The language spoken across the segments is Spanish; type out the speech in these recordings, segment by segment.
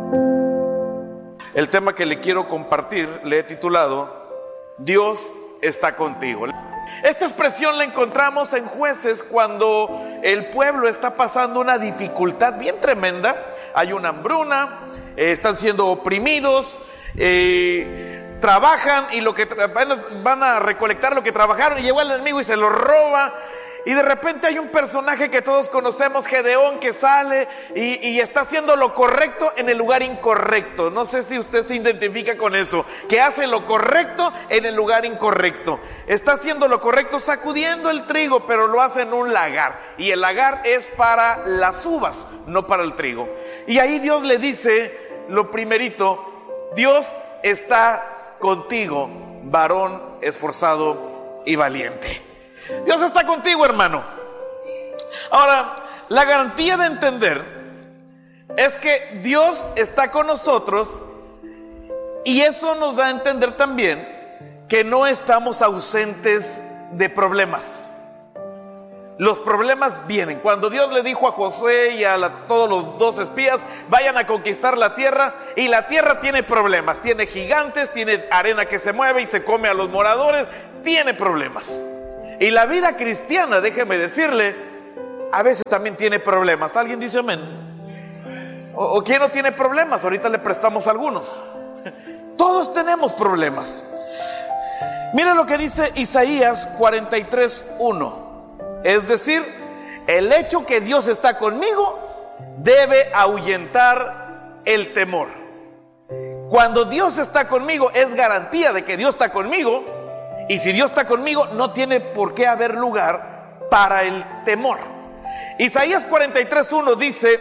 El tema que le quiero compartir le he titulado Dios está contigo. Esta expresión la encontramos en Jueces cuando el pueblo está pasando una dificultad bien tremenda. Hay una hambruna, están siendo oprimidos, trabajan y van a recolectar lo que trabajaron y llegó el enemigo y se lo roba. Y de repente hay un personaje que todos conocemos, Gedeón, que sale y está haciendo lo correcto en el lugar incorrecto. No sé si usted se identifica con eso, que hace lo correcto en el lugar incorrecto. Está haciendo lo correcto sacudiendo el trigo, pero lo hace en un lagar. Y el lagar es para las uvas, no para el trigo. Y ahí Dios le dice lo primerito: Dios está contigo, varón esforzado y valiente. Dios está contigo, hermano. Ahora, la garantía de entender es que Dios está con nosotros, y eso nos da a entender también que no estamos ausentes de problemas. Los problemas vienen. Cuando Dios le dijo a Josué y a todos los 2 espías, vayan a conquistar la tierra, y la tierra tiene problemas, tiene gigantes, tiene arena que se mueve y se come a los moradores, tiene problemas. Y la vida cristiana, déjeme decirle, a veces también tiene problemas. ¿Alguien dice amén? ¿O quién no tiene problemas? Ahorita le prestamos algunos. Todos tenemos problemas. Mira lo que dice Isaías 43:1. Es decir, el hecho que Dios está conmigo debe ahuyentar el temor. Cuando Dios está conmigo es garantía de que Dios está conmigo. Y si Dios está conmigo, no tiene por qué haber lugar para el temor. Isaías 43:1 dice: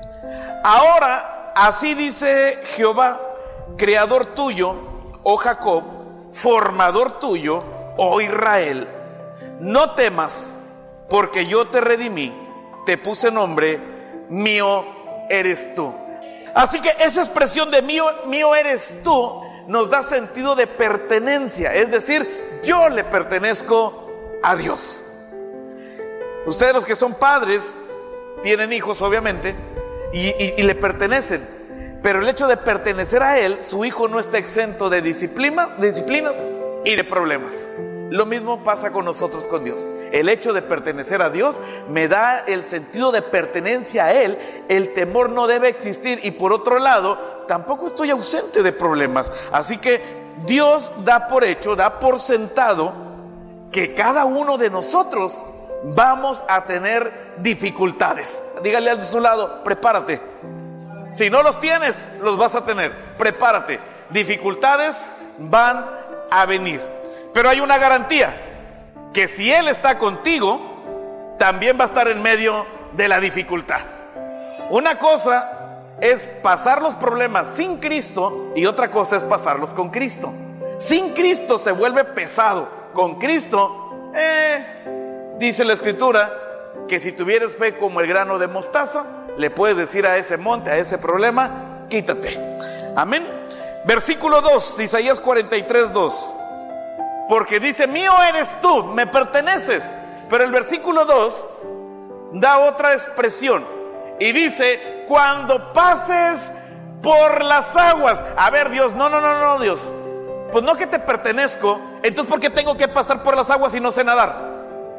ahora así dice Jehová, creador tuyo, oh Jacob, formador tuyo, oh Israel, no temas, porque yo te redimí, te puse nombre, mío eres tú. Así que esa expresión de mío eres tú nos da sentido de pertenencia, es decir, yo le pertenezco a Dios. Ustedes, los que son padres, tienen hijos obviamente y le pertenecen, pero el hecho de pertenecer a Él, su hijo no está exento de disciplinas y de problemas. Lo mismo pasa con nosotros, con Dios. El hecho de pertenecer a Dios me da el sentido de pertenencia a Él. El temor no debe existir, y por otro lado, tampoco estoy ausente de problemas. Así que Dios da por hecho, da por sentado que cada uno de nosotros vamos a tener dificultades. Dígale al de su lado: prepárate. Si no los tienes, los vas a tener. Prepárate. Dificultades van a venir. Pero hay una garantía: que si Él está contigo, también va a estar en medio de la dificultad. Una cosa es pasar los problemas sin Cristo, y otra cosa es pasarlos con Cristo. Sin Cristo se vuelve pesado. Con Cristo, dice la Escritura, que si tuvieras fe como el grano de mostaza, le puedes decir a ese monte, a ese problema, quítate. Amén. Versículo 2, Isaías 43:2. Porque dice: mío eres tú, me perteneces. Pero el versículo 2 da otra expresión y dice: cuando pases por las aguas. A ver, Dios, no, Dios, pues no que te pertenezco, entonces ¿por qué tengo que pasar por las aguas si no sé nadar?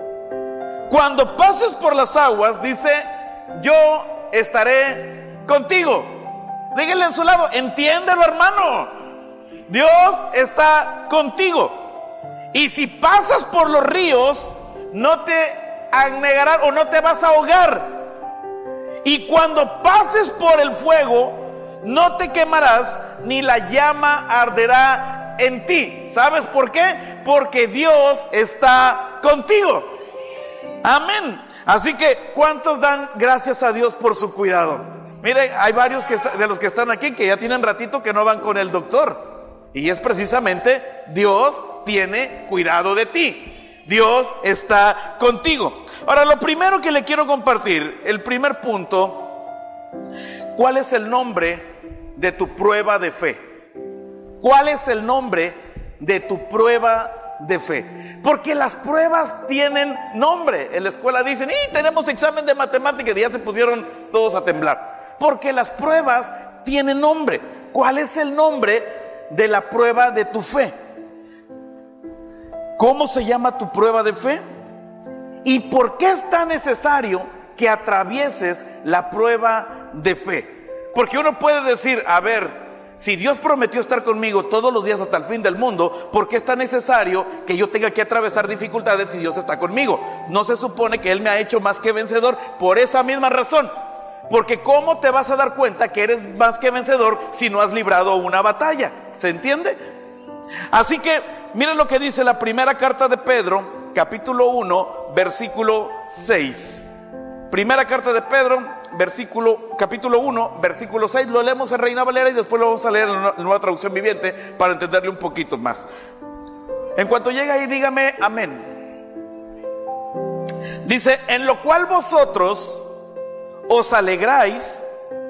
Cuando pases por las aguas, dice, yo estaré contigo. Dígale a su lado: entiéndelo, hermano, Dios está contigo. Y si pasas por los ríos, no te anegarán o no te vas a ahogar. Y cuando pases por el fuego, no te quemarás, ni la llama arderá en ti. ¿Sabes por qué? Porque Dios está contigo. Amén. Así que, ¿cuántos dan gracias a Dios por su cuidado? Mire, hay varios de los que están aquí que ya tienen ratito que no van con el doctor. Y es precisamente: Dios tiene cuidado de ti. Dios está contigo. Ahora, lo primero que le quiero compartir, el primer punto: ¿cuál es el nombre de tu prueba de fe? ¿Cuál es el nombre de tu prueba de fe? Porque las pruebas tienen nombre. En la escuela dicen: tenemos examen de matemáticas, y ya se pusieron todos a temblar. Porque las pruebas tiene nombre. ¿Cuál es el nombre de la prueba de tu fe? ¿Cómo se llama tu prueba de fe? ¿Y por qué es tan necesario que atravieses la prueba de fe? Porque uno puede decir, a ver, si Dios prometió estar conmigo todos los días hasta el fin del mundo, ¿por qué es tan necesario que yo tenga que atravesar dificultades si Dios está conmigo? No se supone que Él me ha hecho más que vencedor por esa misma razón. Porque ¿cómo te vas a dar cuenta que eres más que vencedor si no has librado una batalla? ¿Se entiende? Así que miren lo que dice la primera carta de Pedro, capítulo 1, versículo 6. Primera carta de Pedro, capítulo 1, versículo 6. Lo leemos en Reina Valera y después lo vamos a leer en la Nueva Traducción Viviente para entenderle un poquito más. En cuanto llegue ahí, dígame amén. Dice, en lo cual vosotros os alegráis,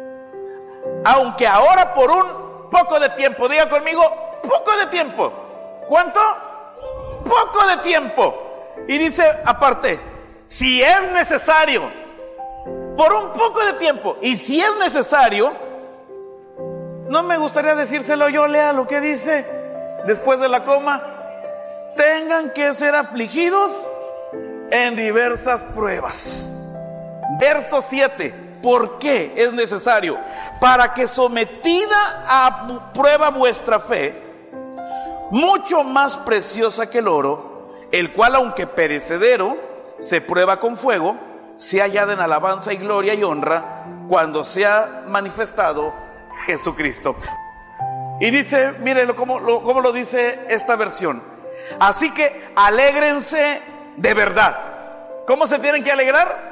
aunque ahora por un poco de tiempo. Diga conmigo, poco de tiempo. ¿Cuánto? Poco de tiempo. Y dice aparte, si es necesario, por un poco de tiempo. Y si es necesario, no me gustaría decírselo yo, lea lo que dice después de la coma, tengan que ser afligidos en diversas pruebas. Verso 7, ¿por qué es necesario? Para que sometida a prueba vuestra fe, mucho más preciosa que el oro, el cual aunque perecedero, se prueba con fuego, sea hallada en alabanza y gloria y honra cuando sea manifestado Jesucristo. Y dice, mírenlo cómo lo dice esta versión. Así que alégrense de verdad. ¿Cómo se tienen que alegrar?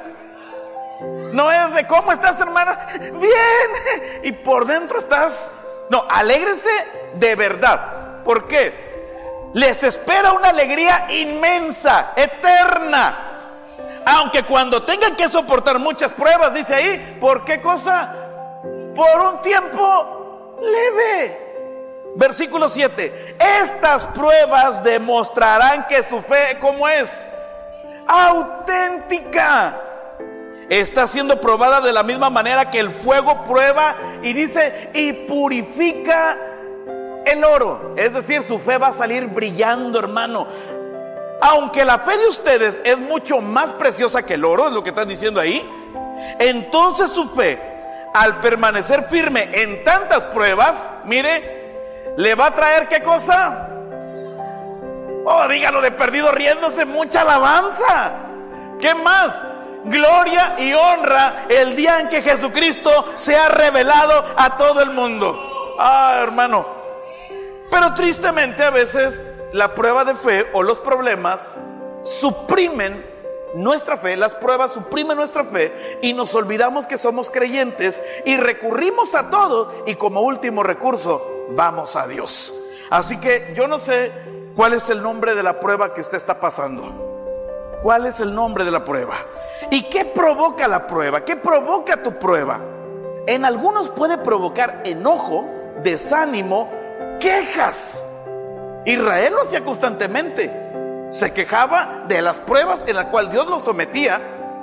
No es de ¿cómo estás, hermana? Bien. Y por dentro estás. No, alégrense de verdad. ¿Por qué? Les espera una alegría inmensa, eterna. Aunque cuando tengan que soportar muchas pruebas, dice ahí, ¿por qué cosa? Por un tiempo leve. Versículo 7. Estas pruebas demostrarán que su fe, ¿cómo es? Auténtica. Está siendo probada de la misma manera que el fuego prueba y dice, y purifica el oro. Es decir, su fe va a salir brillando, hermano. Aunque la fe de ustedes es mucho más preciosa que el oro, es lo que están diciendo ahí, entonces su fe, al permanecer firme en tantas pruebas, mire, le va a traer ¿qué cosa? Oh, dígalo de perdido riéndose, mucha alabanza. ¿Qué más? Gloria y honra el día en que Jesucristo sea revelado a todo el mundo. Ah, hermano. Pero tristemente a veces la prueba de fe o los problemas suprimen nuestra fe, las pruebas suprimen nuestra fe y nos olvidamos que somos creyentes y recurrimos a todo y como último recurso vamos a Dios. Así que yo no sé cuál es el nombre de la prueba que usted está pasando. ¿Cuál es el nombre de la prueba? ¿Y qué provoca la prueba? ¿Qué provoca tu prueba? En algunos puede provocar enojo, desánimo, quejas. Israel lo hacía constantemente. Se quejaba de las pruebas en las cuales Dios lo sometía.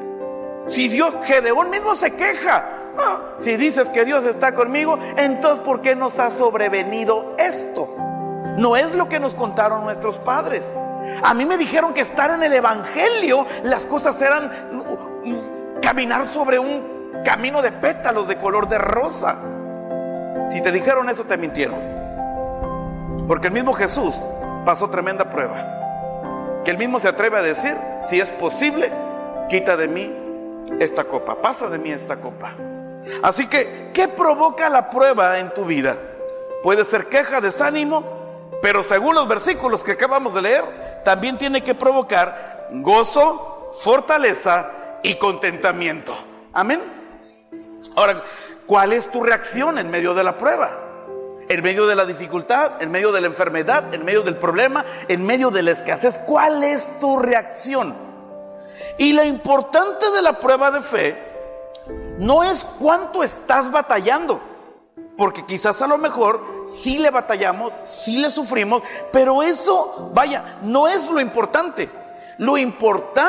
Gedeón mismo se queja. Si dices que Dios está conmigo, entonces ¿por qué nos ha sobrevenido esto? No es lo que nos contaron nuestros padres. A mí me dijeron que estar en el evangelio, las cosas eran caminar sobre un camino de pétalos de color de rosa. Si te dijeron eso, te mintieron. Porque el mismo Jesús pasó tremenda prueba, que él mismo se atreve a decir, si es posible, quita de mí esta copa, pasa de mí esta copa. Así que, ¿qué provoca la prueba en tu vida? Puede ser queja, desánimo, pero según los versículos que acabamos de leer, también tiene que provocar gozo, fortaleza y contentamiento. Amén. Ahora, ¿cuál es tu reacción en medio de la prueba? En medio de la dificultad, en medio de la enfermedad, en medio del problema, en medio de la escasez. ¿Cuál es tu reacción? Y lo importante de la prueba de fe no es cuánto estás batallando, porque quizás a lo mejor sí le batallamos, sí le sufrimos, pero eso, vaya, no es lo importante. Lo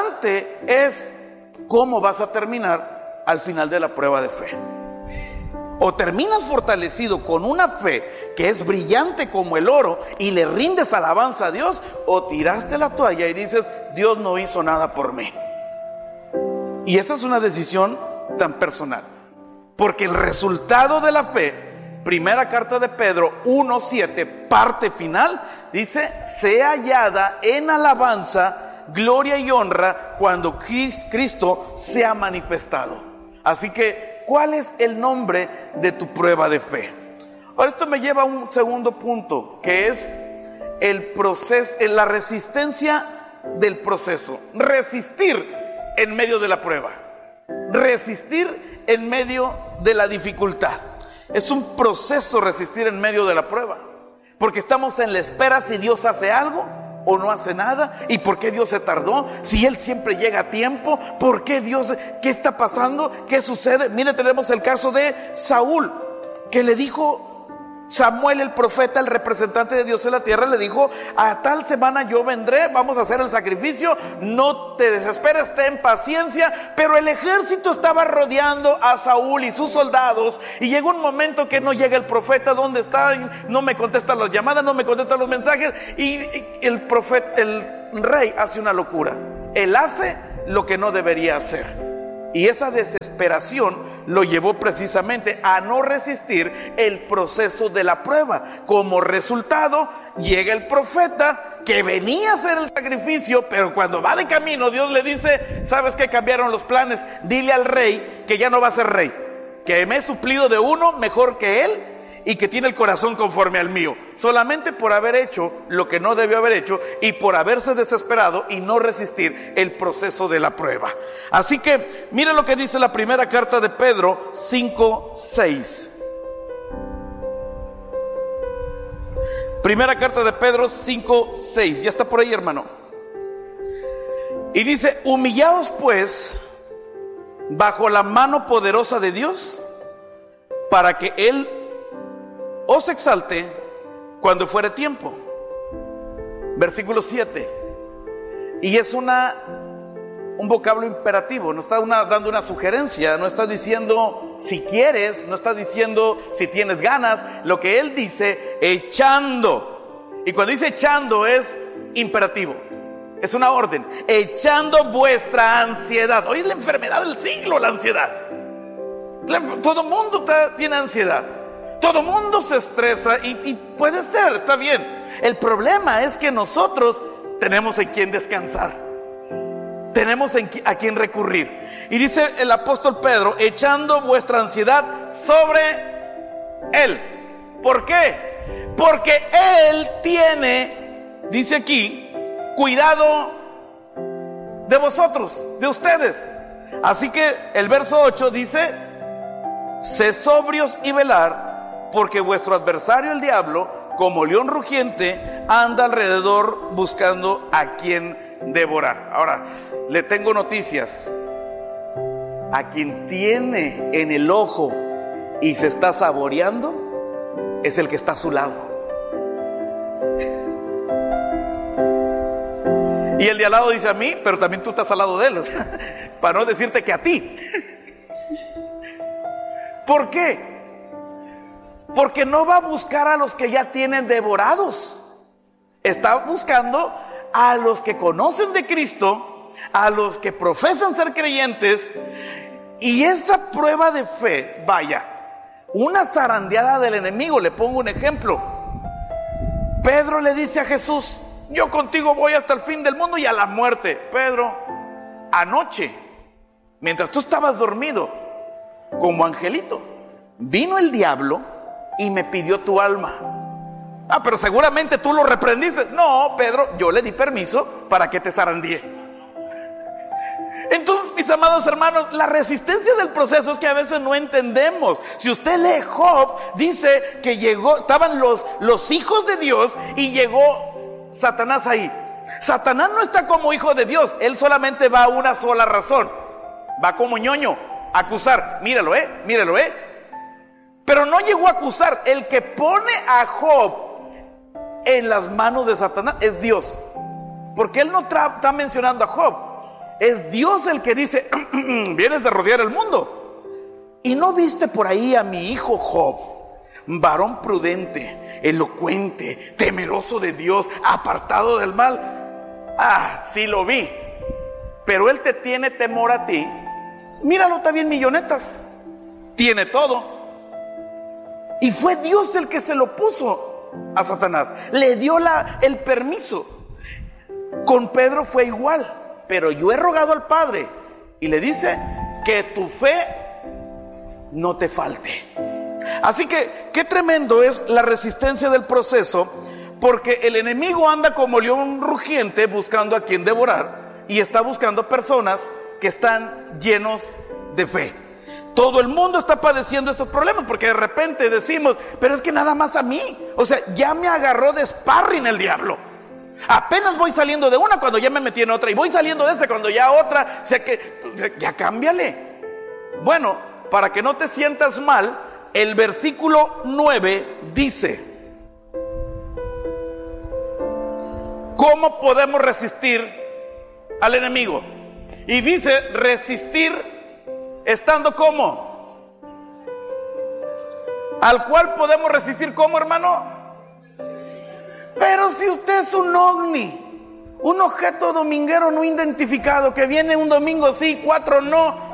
importante es cómo vas a terminar al final de la prueba de fe. O terminas fortalecido con una fe que es brillante como el oro y le rindes alabanza a Dios, o tiraste la toalla y dices, Dios no hizo nada por mí. Y esa es una decisión tan personal, porque el resultado de la fe, primera carta de Pedro 1:7, parte final, dice, sea hallada en alabanza, gloria y honra cuando Cristo sea manifestado. Así que, ¿cuál es el nombre de tu prueba de fe? Ahora, esto me lleva a un segundo punto, que es el proceso, la resistencia del proceso. Resistir en medio de la prueba. Resistir en medio de la dificultad. Es un proceso resistir en medio de la prueba, porque estamos en la espera si Dios hace algo o no hace nada. ¿Y por qué Dios se tardó? Si Él siempre llega a tiempo, ¿por qué Dios? ¿Qué está pasando? ¿Qué sucede? Mire, tenemos el caso de Saúl, que le dijo Samuel, el profeta, el representante de Dios en la tierra, le dijo, a tal semana yo vendré, vamos a hacer el sacrificio, no te desesperes, ten paciencia. Pero el ejército estaba rodeando a Saúl y sus soldados, y llegó un momento que no llega el profeta. ¿Dónde está? No me contesta las llamadas, no me contesta los mensajes, y el profeta, el rey, hace una locura. Él hace lo que no debería hacer, y esa desesperación lo llevó precisamente a no resistir el proceso de la prueba. Como resultado, llega el profeta que venía a hacer el sacrificio, pero cuando va de camino, Dios le dice, ¿sabes qué? Cambiaron los planes. Dile al rey que ya no va a ser rey, que me he suplido de uno mejor que él y que tiene el corazón conforme al mío, solamente por haber hecho lo que no debió haber hecho y por haberse desesperado y no resistir el proceso de la prueba. Así que mire lo que dice la primera carta de Pedro 5:6. Primera carta de Pedro 5:6. Ya está por ahí, hermano. Y dice, humillaos pues bajo la mano poderosa de Dios, para que Él os exalte cuando fuere tiempo. Versículo 7. Y es un vocablo imperativo, no está dando una sugerencia, no está diciendo si quieres, no está diciendo si tienes ganas. Lo que él dice, echando. Y cuando dice echando es imperativo, es una orden. Echando vuestra ansiedad. Hoy es la enfermedad del siglo, la ansiedad. Todo el mundo tiene ansiedad. Todo mundo se estresa y puede ser, está bien. El problema es que nosotros tenemos en quién descansar, tenemos a quién recurrir. Y dice el apóstol Pedro, echando vuestra ansiedad sobre Él. ¿Por qué? Porque Él tiene, dice aquí, cuidado de vosotros, de ustedes. Así que el verso 8 dice, sed sobrios y velar, porque vuestro adversario el diablo, como león rugiente, anda alrededor buscando a quien devorar. Ahora, le tengo noticias. A quien tiene en el ojo y se está saboreando, es el que está a su lado. Y el de al lado dice a mí, pero también tú estás al lado de él, o sea, para no decirte que a ti. ¿Por qué? Porque no va a buscar a los que ya tienen devorados. Está buscando a los que conocen de Cristo, a los que profesan ser creyentes. Y esa prueba de fe, vaya, una zarandeada del enemigo. Le pongo un ejemplo. Pedro le dice a Jesús, yo contigo voy hasta el fin del mundo y a la muerte. Pedro, anoche, mientras tú estabas dormido, como angelito, vino el diablo y me pidió tu alma. Ah, pero seguramente tú lo reprendiste. No, Pedro, yo le di permiso para que te zarandeé. Entonces, mis amados hermanos, la resistencia del proceso es que a veces no entendemos. Si usted lee Job, dice que estaban los hijos de Dios y llegó Satanás ahí. Satanás no está como hijo de Dios, él solamente va a una sola razón. Va como ñoño, a acusar. Míralo, míralo, Pero no llegó a acusar. El que pone a Job en las manos de Satanás es Dios. Porque él no está mencionando a Job. Es Dios el que dice, vienes de rodear el mundo. ¿y no viste por ahí a mi hijo Job, varón prudente, elocuente, temeroso de Dios, apartado del mal? Ah, sí lo vi, pero él te tiene temor a ti. Míralo, está bien millonetas, tiene todo. Y fue Dios el que se lo puso a Satanás, le dio el permiso. Con Pedro fue igual, pero yo he rogado al Padre y le dice que tu fe no te falte. Así que qué tremendo es la resistencia del proceso, porque el enemigo anda como león rugiente buscando a quien devorar, y está buscando personas que están llenos de fe. Todo el mundo está padeciendo estos problemas, porque de repente decimos, pero es que nada más a mí, o sea, ya me agarró de sparring el diablo. Apenas voy saliendo de una cuando ya me metí en otra, y voy saliendo de esa cuando ya otra, o sea que ya cámbiale. Bueno, para que no te sientas mal, el versículo 9 dice: ¿cómo podemos resistir al enemigo? Y dice resistir estando ¿cómo? Al cual podemos resistir ¿cómo, hermano? Pero si usted es un ovni, un objeto dominguero no identificado, que viene un domingo sí, 4 no,